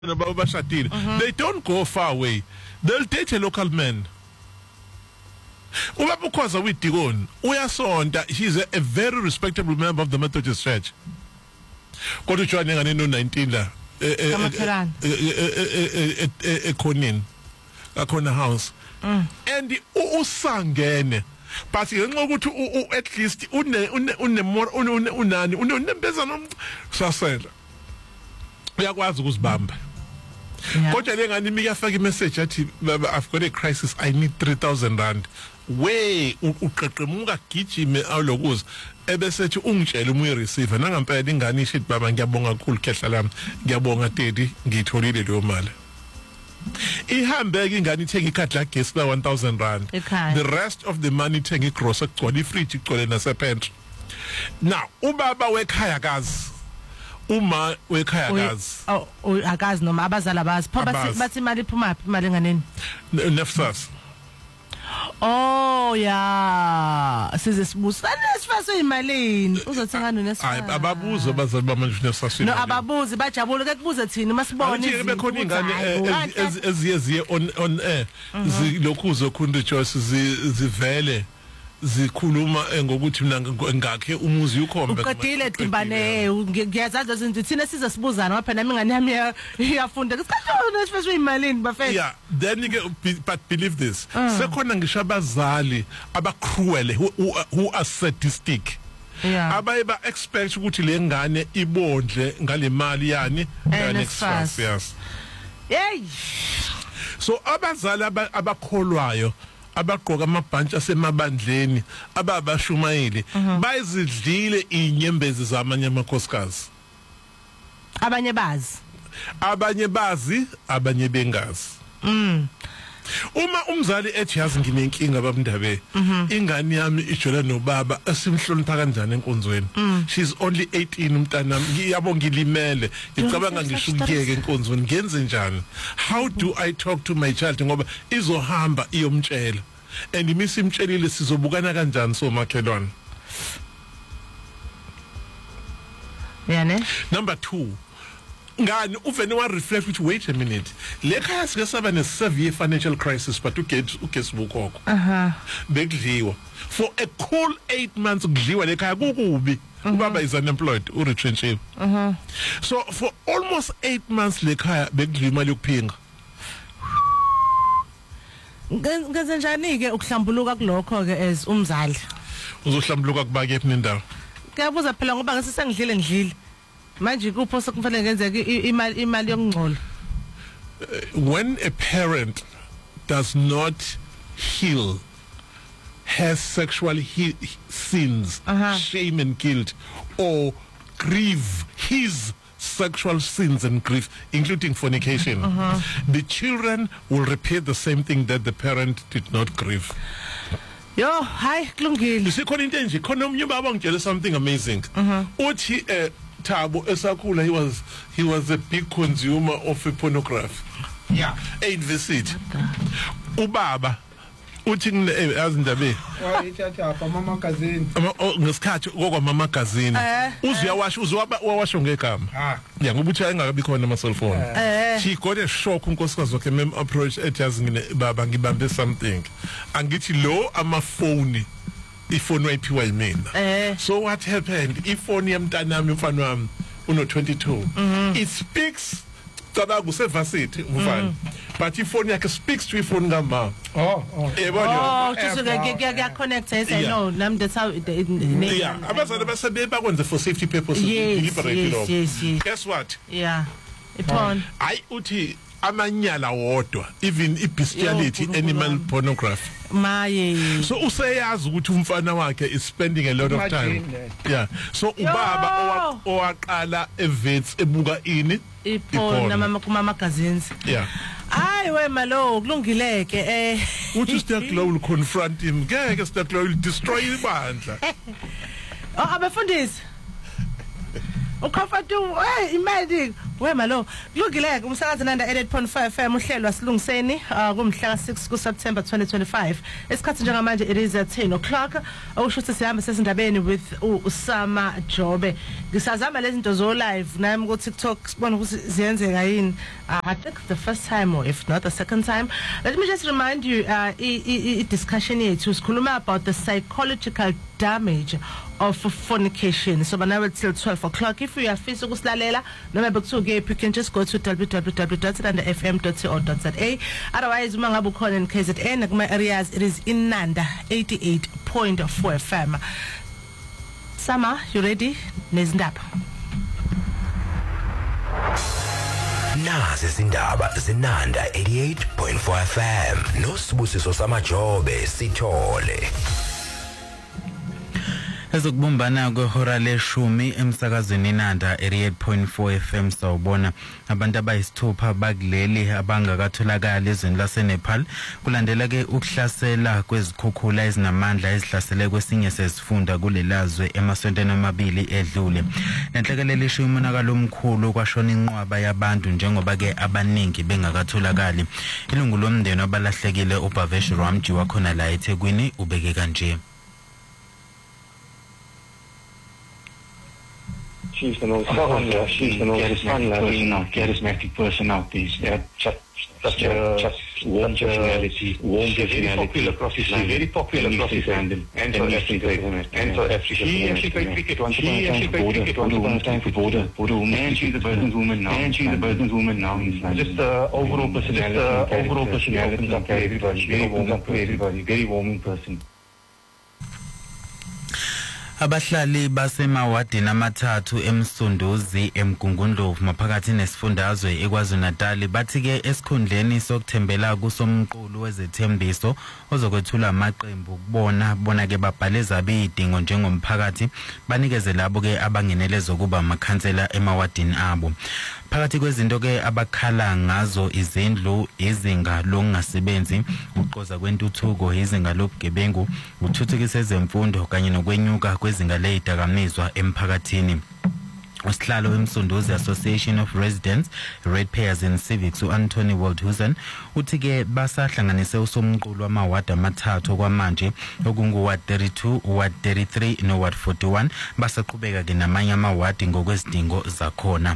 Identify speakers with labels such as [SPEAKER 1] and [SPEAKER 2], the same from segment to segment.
[SPEAKER 1] they don't go far away. They'll date a local man. Ubaba uKhoza uDikoni uyasonta. He's a very respectable member of the Methodist Church. Kodwa uJohn ngane no 19 la ekhonini akhona house and usangene but ngenxa ukuthi at least unani unembezana sasela uyakwazi ukuzibamba. Kodwa le ngani mikafaka imessage athi baba I've got a crisis, I need 3,000 rand. We uqeqemuka gijime awlokuza ebesethi ungitshela uma uyireceive nangempela ingane ishithi baba ngiyabonga kakhulu khehla lami ngiyabonga Teddy ngitholile leyo mali. Ihambe ke ingane ithenga ikhadi la gas la 1,000 rand. The rest of the money ithenga igrocery igcwele ifridge igcwele nasepantry. Now ubaba wekhaya kazi uma wekhaya kazi
[SPEAKER 2] akazi noma abazali abazi bathi imali iphuma phi imali enganeni
[SPEAKER 1] nefsas.
[SPEAKER 2] Oh yeah, size sibusane sifaso imalini uzothenga nesifas.
[SPEAKER 1] Ababuzo abazali bamanje nefsas.
[SPEAKER 2] No ababuzi bajabule ke kubuze thina masibone
[SPEAKER 1] izinto. Bekhona ingane eziye on air zilokhu uzokhunda Joyce zivele zikhuluma ngokuthi mina ngakhe umuzi ukhombe
[SPEAKER 2] uqedile Timbane ngiyazazi izinto thina size sibuzana lapha nami ingane yami iyafunda isikhathi nesifaswe imalini bafethu.
[SPEAKER 1] Yeah, then but believe this sekhona ngisho abazali abacruel who are sadistic.
[SPEAKER 2] Yeah.
[SPEAKER 1] Abaye expect ukuthi le ngane ibondle ngale mali yani
[SPEAKER 2] NSFAS.
[SPEAKER 1] Yes.
[SPEAKER 2] Hey.
[SPEAKER 1] So abazali abakholwayo abaqoka amabhantshi asemabandleni ababashumayeli bayizidlile inyembezi zamanye amakhosikazi. Abanye bazi abanye bengazi. Uma umzali ethi yazi nginenkinga babundabe ingane yami ijola nobaba asimhlonipha kanjani enkonzweni. She's only 18 umntanami ngiyabo ngilimele ngicabanga ngishukiyeke enkonzweni ngenze njani. How do I talk to my child ngoba izohamba iyomtshela and imisimtshelile sizobukana kanjani so makhelwane.
[SPEAKER 2] Yani
[SPEAKER 1] number 2 ngani uvene wa reflect ukuthi wait a minute lekhaya sike saba ne severe financial crisis but ugesi bukhokho bekudliwa for a cool 8 months kudliwa lekhaya kukubi ubaba is unemployed uretrenchiwe so for almost 8 months lekhaya bekudliwa imali yokuphinga.
[SPEAKER 2] Ngenze njani ke ukuhlambuluka kulokho ke as umzali
[SPEAKER 1] uzohlambuluka kubake ephi nendawo
[SPEAKER 2] kuyabuza phela ngoba ngisengidlile manje kupho sekufanele ngenzeke imali yokungcola.
[SPEAKER 1] When a parent does not heal has sexual sins, shame and guilt, or grieve his sexual sins and grief, including fornication, the children will repeat the same thing that the parent did not grieve.
[SPEAKER 2] Yo, hi, kulungile.
[SPEAKER 1] You see, khona omnye baba ngitshela something amazing. Uthi Thabo esakhula he was a big consumer of pornography. Yeah, university. Ubaba uthi azindabe
[SPEAKER 3] wayithatha kwa mama magazine
[SPEAKER 1] ngesikhathi kokwa mama magazine uzwawasho ngegama yeah ngoba uthi engakabi khona ama cell phone she got a shock unkosikazi wakhe mem approach ethi yazingine baba ngibambe something angithi lo ama phone ifoni wayiphiwa yimina so what happened ifoni yamntanami umfana wami uno 22 it speaks Tada kusevasity mfana but ifoni yakhe speaks to ifoni ngama
[SPEAKER 2] just get connected say no nam that's how
[SPEAKER 1] yeah abazali basebe bakwenze for safety purposes
[SPEAKER 2] yes
[SPEAKER 1] guess what
[SPEAKER 2] yeah ipon
[SPEAKER 1] I uthi amanyala wodwa even bestiality animal pornography
[SPEAKER 2] maye
[SPEAKER 1] so useyazi ukuthi umfana wakhe is spending a lot of time yeah so ubaba owaqala evets ebuka ini
[SPEAKER 2] ipon nama kuma magazines
[SPEAKER 1] yeah
[SPEAKER 2] hayi we malo kulungileke
[SPEAKER 1] uthi Staklow will confront him ngeke Staklow will destroy ibandla
[SPEAKER 2] abafundisi ukhafatu imali Wema lo kulungileke umsakazi nanda 88.5 FM uhlelo wasilungiseni kumhla ka6 kuSeptember 2025 esikhathi njengamanje it is at 10 o'clock awusho ukuthi sihamba sesindabeni with Usama Jobe ngisazama lezi zinto zo live nami ku TikTok sibona ukuthi ziyenzeka yini I think the first time or if not the second time. Let me just remind you discussion yethu sikhuluma about the psychological damage of fornication. So now till 12 o'clock. If you are facing ukusilalela noma bekuthuke you can just go to www.fm.co.za. Otherwise uma ngabe ukhona in KZN kuma areas it is in Nanda 88.4 FM. Sama, you ready? Nezindaba.
[SPEAKER 4] Nazi izindaba zinanda 88.4 FM noSibusiso Samajobe sithole
[SPEAKER 5] Ezokubumbana kwehora leshumi emsakazweni Nanda 88.4 FM sawubona abantu abayisithupha bakuleli abangakatholakala ezweni laseNepal kulandela ke ukuhlasela kwezikhukhula ezinamandla ezihlasele kwesinye sesifunda kulelazwe emasontweni amabili edlule lenhlekelele isho umonakalo omkhulu kwashona inqwaba yabantu njengoba ke abaningi bengakatholakali ilungu lomndeni abalahlekile uBhavesh Ramji wakhona la eThekwini ubeke kanje.
[SPEAKER 6] She's the most charismatic person out there. Such a warm personality. Popular across his land. Very popular across his land. And South Africa. She actually played cricket once upon a time for border women. And she's the Burton's woman now. Just the overall personality. Opens up to everybody. Very warming person.
[SPEAKER 5] Abahlali basemawadini amathathu eMsunduzi eMgungundlovu maphakathi nesifundazwe eKwaZulu-Natal bathi ke esikhundleni sokuthembela kusomqulu wezethembiso ozokwethula amaqembu kubona ke babhaleza abidingo njengomphakathi banikeze labo ke abangenele zokuba amakhansela emawadini abo. Phakathi kwezinto ke abakhala ngazo izindlu izinga longasebenzi uqoza kwentuthuko izinga lobugebengu uthuthukise ezemfundo kanye nokwenyuka kwezinga lezidakamizwa emphakathini. Usihlalo eMsunduzi Association of Residents Ratepayers and Civics uAnthony Waldhusen uthi ke basahlanganise usomqulu wamawadi amathathu kwamanje okunguward 32 uward 33 noward 41 basaqhubeka ke namanye amawadi ngokwezidingo zakhona.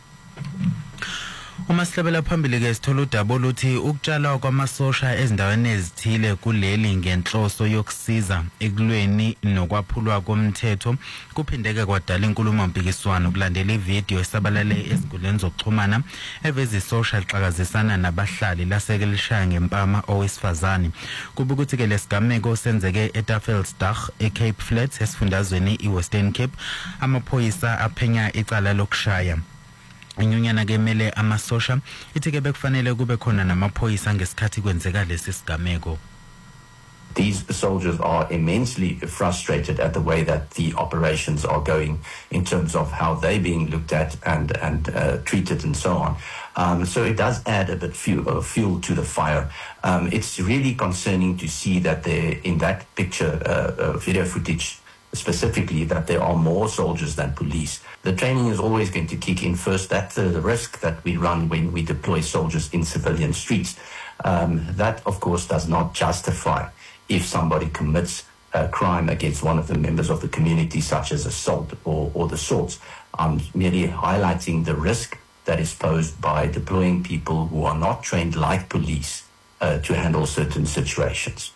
[SPEAKER 5] Uma sihlabela phambili ke sithola udaba oluthi ukutshala kwamasosha ezindaweni ezithile kuleli ngenhloso yokusiza ekulweni nokwaphulwa komthetho kuphindeke kwadala inkulumo mpikiswano kulandela ivideo esabalale ezinkundleni zokuxhumana eveza isosha lixakazisana nabahlali lasekelishaya ngempama owesifazane kuba ukuthi ke lesigameko senzeke eTafelsdagh eCape Flats esifundazweni iWestern Cape amaphoyisa aphenya icala lokushaya. Inyunyana ke mele amasosha ithi ke bekufanele kube khona namaphoyisa ngesikhathi kwenzeka lesi sigameko.
[SPEAKER 7] These soldiers are immensely frustrated at the way that the operations are going in terms of how they're being looked at and treated and so on. So it does add a bit fuel to the fire. It's really concerning to see that in that picture, video footage specifically, that there are more soldiers than police. The training is always going to kick in first. That's the risk that we run when we deploy soldiers in civilian streets. That, of course, does not justify if somebody commits a crime against one of the members of the community, such as assault or the sorts. I'm merely highlighting the risk that is posed by deploying people who are not trained like police to handle certain situations.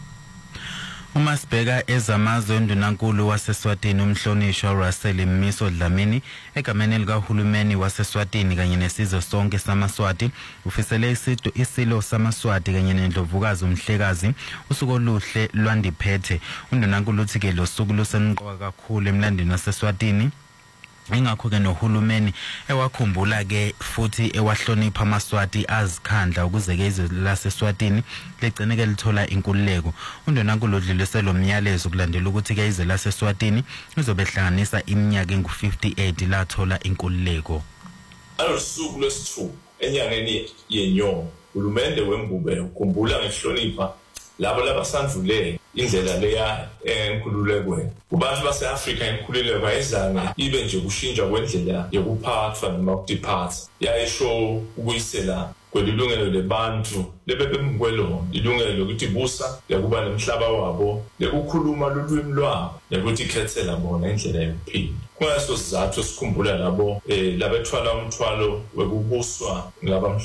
[SPEAKER 5] Umasibheka ezamazwe ndunankulu waseSwatini umhlonishwa Russell Mmiso Dlamini egameni likahulumeni waseSwatini kanye nesizwe sonke samaSwati ufisele isilo samaSwati kanye nendlovukazi umhlekazi usuku oluhle lwandiphethe undunankulu uthi ke lo suku lusemqoka kakhulu emlandweni waseSwatini ingakho ke nohulumeni ewakhumbula ke futhi ewahlonipha amaswati azikhandla ukuze ke izwe laseSwatini legcine ke lithola inkululeko undonankulu udluliselo umyalezo kulandela ukuthi ke izwe laseSwatini izobehlanganisa iminyaka engu58 lathola inkululeko.
[SPEAKER 8] Alosuku lwesithupa enyangeni yenyongo uhulumende wembube ukhumbula ngehlonipha labo labasandlule indlela leya enkululekweni kubantu base-Afrika inkululeko ayizange ibe nje kushintsha kwendlela yokuphathwa noma ukudiphatha yayisho ukuyisela kwelilungelo lebantu lebebemkwelona ilungelo lokuthi busa yakuba nemhlaba wabo lekukhuluma lolwimi lwabo nokuthi ikhethela bona indlela yokuphila kungaso sizathu sikhumbula labo labethwala umthwalo wekubuswa ngaba